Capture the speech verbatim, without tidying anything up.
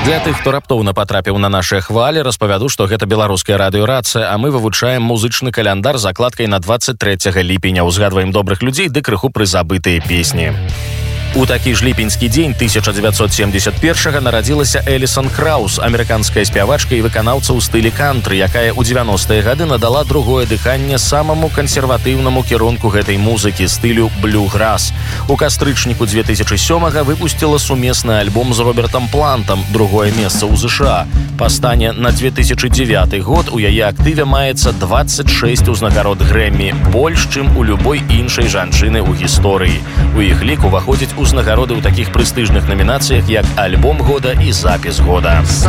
Для тых, хто раптоўна патрапіў на нашыя хвалі, распавяду, што гэта беларуская радыёрацыя, а мы вывучаем музычны каляндар з закладкай на двадцать трэцяга ліпеня. Узгадваем добрых людзей ды крыху прызабытыя песні. У такі ж ліпеньскі дзень тысяча дзевяцьсот семьдесят першага нарадзілася Элісон Краус, амерыканская спявачка і выканаўца ў стылі кантры, якая ў дзевяностыя гады надала другое дыханне самаму кансерватыўнаму кірунку гэтай музыкі, стылю блюграс. У кастрычніку две тысячи сёмага выпусціла сумесны альбом з Робертам Плантам, другое месца ў ЗША. Па стане на две тысячи дзевяты год у яе актыве маецца двадцать шесть узнагарод Грэммі, больш, чым у любой іншай жанчыны ў гісторыі. У іх лік уваходзіць узнагароды ў такіх прэстыжных намінацыях, як альбом года і запіс года.